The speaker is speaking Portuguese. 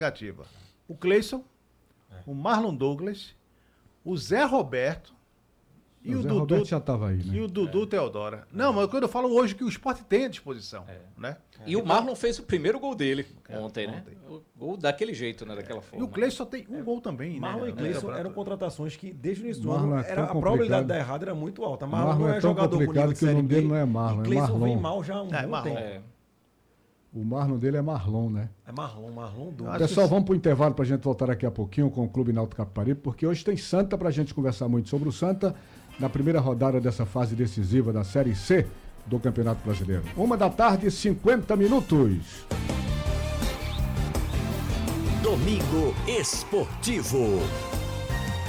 negativa. O Cleison, o Marlon Douglas, o Zé Roberto e o Zé Dudu. Roberto já estava aí, né? E o Dudu Teodora. Não, mas quando eu falo hoje que o Sport tem à disposição. Né? E o Marlon fez o primeiro gol dele ontem, né? O gol daquele jeito, né? Daquela E forma. o Cleison só tem um gol também, Marlon né? e Cleison eram contratações que, desde o início do Marlon ano, é tão a complicado. probabilidade de dar errado era muito alta. Marlon não é tão jogador com complicado nível de que o Série nome B. dele não é Marlon, E é Cleison vem Marlon. mal já há um bom Marlon. tempo. O Marlon dele é Marlon, né? É Marlon Douglas. Pessoal, vamos para o intervalo para a gente voltar daqui a pouquinho com o Clube Náutico Capibaribe, porque hoje tem Santa para a gente conversar muito sobre o Santa na primeira rodada dessa fase decisiva da Série C do Campeonato Brasileiro. 13h50. Domingo Esportivo.